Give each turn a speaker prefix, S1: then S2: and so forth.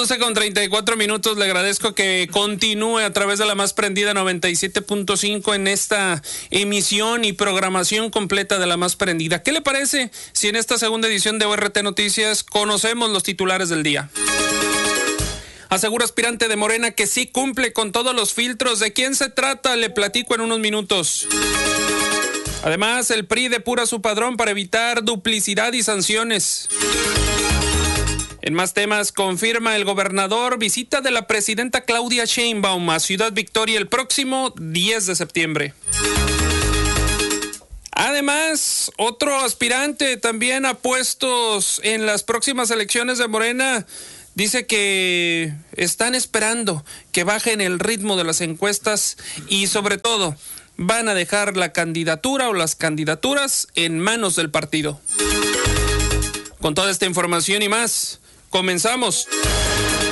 S1: 12:34. Le agradezco que continúe a través de la más prendida 97.5 en esta emisión y programación completa de la más prendida. ¿Qué le parece si en esta segunda edición de ORT Noticias conocemos los titulares del día? Asegura aspirante de Morena que sí cumple con todos los filtros. ¿De quién se trata? Le platico en unos minutos. Además, el PRI depura su padrón para evitar duplicidad y sanciones. En más temas, confirma el gobernador visita de la presidenta Claudia Sheinbaum a Ciudad Victoria el próximo 10 de septiembre. Además, otro aspirante también a puestos en las próximas elecciones de Morena dice que están esperando que bajen el ritmo de las encuestas y sobre todo van a dejar la candidatura o las candidaturas en manos del partido. Con toda esta información y más, comenzamos.